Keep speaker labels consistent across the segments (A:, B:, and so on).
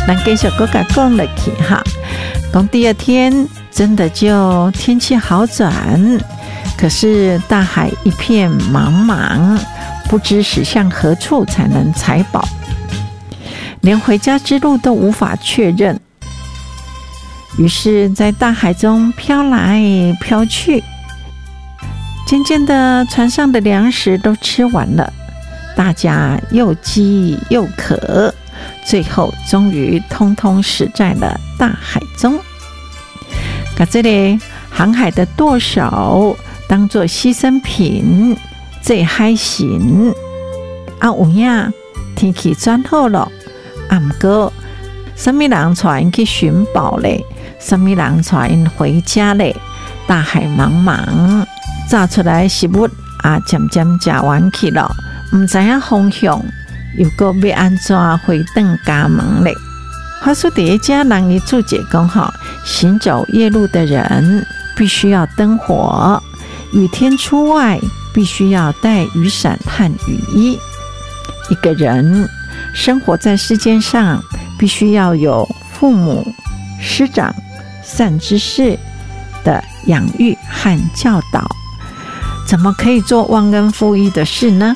A: 咱继续搁甲讲落去哈。讲第二天真的就天气好转，可是大海一片茫茫，不知驶向何处才能采宝，连回家之路都无法确认。于是在大海中飘来飘去，渐渐的船上的粮食都吃完了，大家又饥又渴，最后终于通通死在了大海中。把这里航海的舵手当作牺牲品，最海神有影天气转好了，不过什么人带因去寻宝嘞？什么人带因回家嘞？大海茫茫，炸出来食物渐渐吃完去了，不知影方向，又搁要安怎回转家门嘞？话说第一家人伊注解讲行走夜路的人必须要灯火，雨天出外必须要带雨伞和雨衣。一个人生活在世间上，必须要有父母、师长、善知识的养育和教导，怎么可以做忘恩负义的事呢？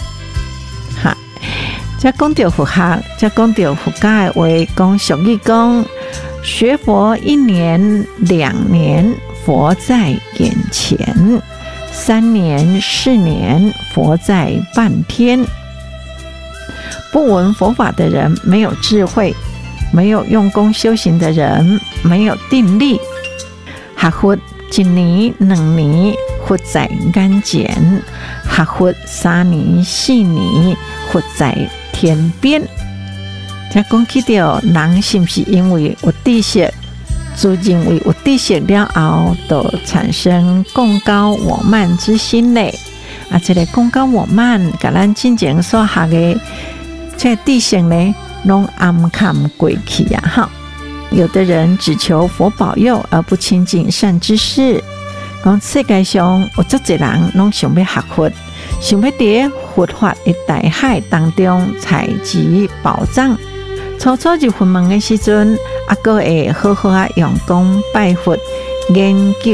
A: 这讲到佛学，这讲到佛家的话，讲俗语讲，学佛1年2年，佛在眼前；3年4年，佛在半天。不闻佛法的人没有智慧，没有用功修行的人没有定力。学佛1年2年，佛在眼前；学佛3年4年，佛在天边。这讲起到人是不是因为有知识，就认为有知识了后，就产生功高我慢之心呢？这个功高我慢，甲咱之前所学的这知识呢，拢暗看过去哈。有的人只求佛保佑，而不亲近善知识。讲世界上有足侪人拢想要学佛，想要在佛法的大海当中采集宝藏。初初入佛门的时阵，还会好好用功拜佛，研究